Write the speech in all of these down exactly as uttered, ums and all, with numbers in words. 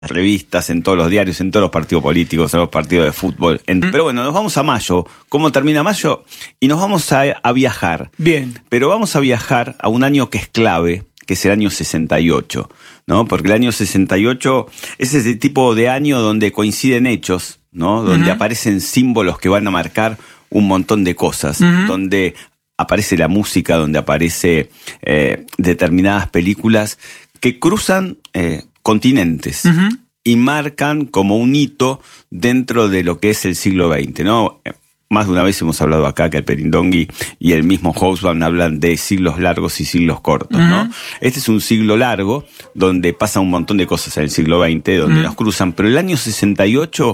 revistas, en todos los diarios, en todos los partidos políticos, en los partidos de fútbol. En, mm. Pero bueno, nos vamos a mayo. ¿Cómo termina mayo? Y nos vamos a, a viajar. Bien. Pero vamos a viajar a un año que es clave, que es el año sesenta y ocho, ¿no? Porque el año sesenta y ocho es ese tipo de año donde coinciden hechos, ¿no? Donde uh-huh. aparecen símbolos que van a marcar un montón de cosas, uh-huh. donde aparece la música, donde aparece eh, determinadas películas que cruzan eh, continentes uh-huh. y marcan como un hito dentro de lo que es el siglo veinte, ¿no? Más de una vez hemos hablado acá que el Perindongui y el mismo Hobsbawm hablan de siglos largos y siglos cortos, uh-huh. ¿no? Este es un siglo largo donde pasa un montón de cosas en el siglo veinte, donde uh-huh. nos cruzan, pero el año sesenta y ocho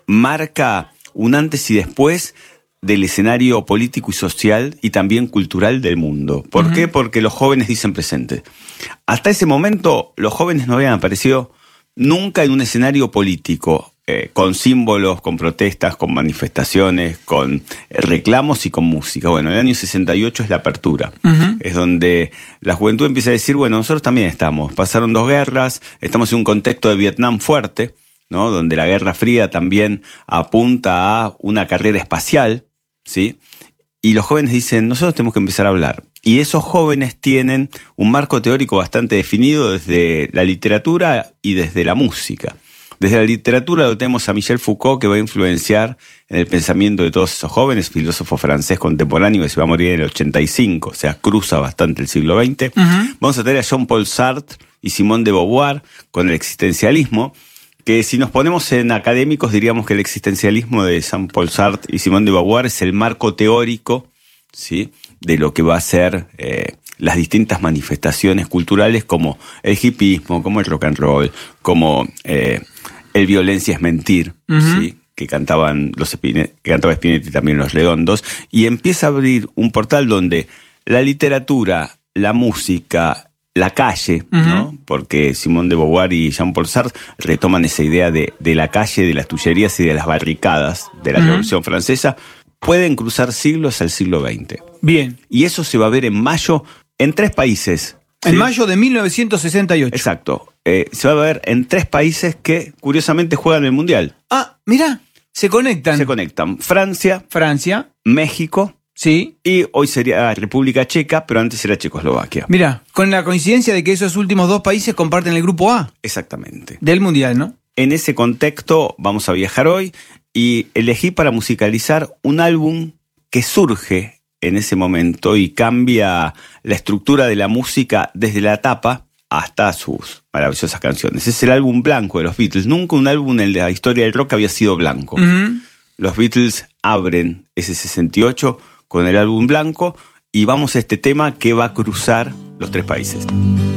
marca un antes y después del escenario político y social y también cultural del mundo. ¿Por uh-huh. qué? Porque los jóvenes dicen presente. Hasta ese momento los jóvenes no habían aparecido nunca en un escenario político, eh, con símbolos, con protestas, con manifestaciones, con eh, reclamos y con música. Bueno, el año sesenta y ocho es la apertura. Uh-huh. Es donde la juventud empieza a decir, bueno, nosotros también estamos. Pasaron dos guerras, estamos en un contexto de Vietnam fuerte, ¿no? Donde la Guerra Fría también apunta a una carrera espacial, ¿sí? Y los jóvenes dicen, nosotros tenemos que empezar a hablar. Y esos jóvenes tienen un marco teórico bastante definido desde la literatura y desde la música. Desde la literatura lo tenemos a Michel Foucault, que va a influenciar en el pensamiento de todos esos jóvenes, filósofo francés contemporáneo que se va a morir en el ochenta y cinco, o sea, cruza bastante el siglo veinte. Uh-huh. Vamos a tener a Jean-Paul Sartre y Simone de Beauvoir con el existencialismo, que si nos ponemos en académicos diríamos que el existencialismo de Jean-Paul Sartre y Simone de Beauvoir es el marco teórico, ¿sí?, de lo que va a ser eh, las distintas manifestaciones culturales como el hipismo, como el rock and roll, como eh, el violencia es mentir, uh-huh. ¿sí?, que cantaban los Spine- que cantaba Spinetta y también los Redondos, y empieza a abrir un portal donde la literatura, la música, la calle, uh-huh. ¿no? Porque Simone de Beauvoir y Jean-Paul Sartre retoman esa idea de, de la calle, de las tullerías y de las barricadas de la uh-huh. Revolución Francesa, pueden cruzar siglos al siglo veinte. Bien. Y eso se va a ver en mayo en tres países. ¿Sí? En mayo de mil novecientos sesenta y ocho. Exacto. Eh, se va a ver en tres países que curiosamente juegan el Mundial. Ah, mirá, se conectan. Se conectan. Francia. Francia. México. Sí. Y hoy sería República Checa, pero antes era Checoslovaquia. Mirá, con la coincidencia de que esos últimos dos países comparten el grupo A. Exactamente. Del Mundial, ¿no? En ese contexto vamos a viajar hoy y elegí para musicalizar un álbum que surge en ese momento y cambia la estructura de la música desde la tapa hasta sus maravillosas canciones. Es el álbum blanco de los Beatles. Nunca un álbum en la historia del rock había sido blanco. Uh-huh. Los Beatles abren ese sesenta y ocho con el álbum blanco y vamos a este tema que va a cruzar los tres países.